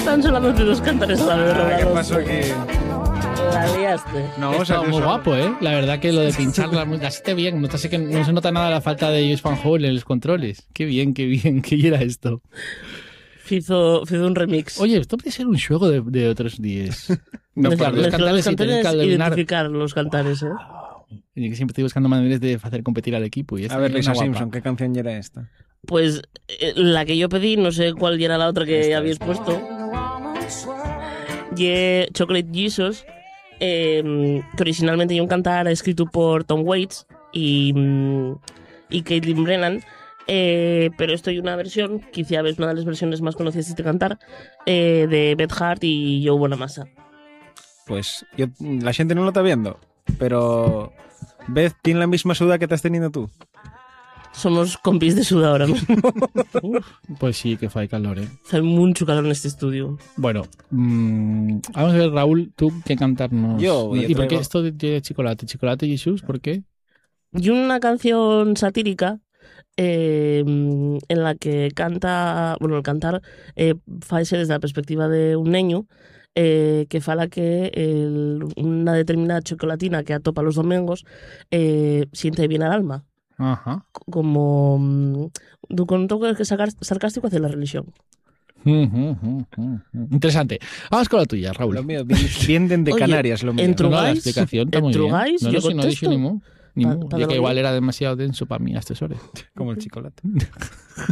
están solamente 2 cantares a la vez. ¿Qué pasó aquí? La liaste. No, Está muy guapo, ¿eh? La verdad que lo de pinchar la música bien. No se nota nada la falta de Use Van Hole en los controles. Qué bien. ¿Qué era esto? Fizo un remix. Oye, esto puede ser un juego de otros días. No, Mezclar pero los cantares y tener que adivinar. identificar los cantares, ¿eh? Y que siempre estoy buscando maneras de hacer competir al equipo. Y A ver, Lisa Simpson, ¿qué canción era esta? Pues la que yo pedí, no sé cuál era la otra que habéis puesto. Y Chocolate Jesus, que originalmente hay un cantar escrito por Tom Waits y Caitlin Brennan, pero esto hay una versión, quizá es una de las versiones más conocidas de este cantar, de Beth Hart y Joe Bonamassa. Pues la gente no lo está viendo, pero Beth tiene la misma suda que te has tenido tú. Somos compis de suda ahora mismo. Pues sí, que fue calor, ¿eh? Hace mucho calor en este estudio. Bueno, vamos a ver, Raúl, ¿tú qué cantarnos? Yo ¿Y por qué traigo- esto de chocolate? ¿Chocolate Jesús? ¿Por qué? Y una canción satírica en la que canta, bueno, el cantar faise desde la perspectiva de un neño que fala que una determinada chocolatina que atopa los domingos siente bien al alma. Ajá. Como con un toque sarcástico hacia la religión. Interesante. Vamos con la tuya, Raúl. Lo mío, vienen de Oye, Canarias, lo mío. en No, la Trugáis, explicación está muy bien. Trugáis, No, yo si no contesto. dije ni mu. Pa Ya que dormir. igual era demasiado denso para mí a estas horas. Como el chocolate.